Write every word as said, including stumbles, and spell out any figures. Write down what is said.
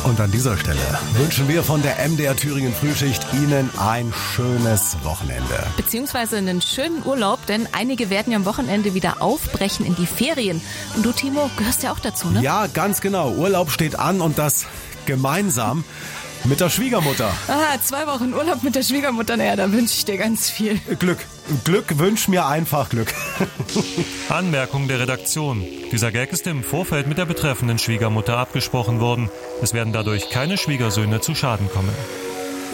Und an dieser Stelle wünschen wir von der M D R Thüringen Frühschicht Ihnen ein schönes Wochenende. Beziehungsweise einen schönen Urlaub, denn einige werden ja am Wochenende wieder aufbrechen in die Ferien. Und du, Timo, gehörst ja auch dazu, ne? Ja, ganz genau. Urlaub steht an und das gemeinsam mit der Schwiegermutter. Ah, zwei Wochen Urlaub mit der Schwiegermutter, naja, da wünsche ich dir ganz viel. Glück. Glück, wünsch mir einfach Glück. Anmerkung der Redaktion. Dieser Gag ist im Vorfeld mit der betreffenden Schwiegermutter abgesprochen worden. Es werden dadurch keine Schwiegersöhne zu Schaden kommen.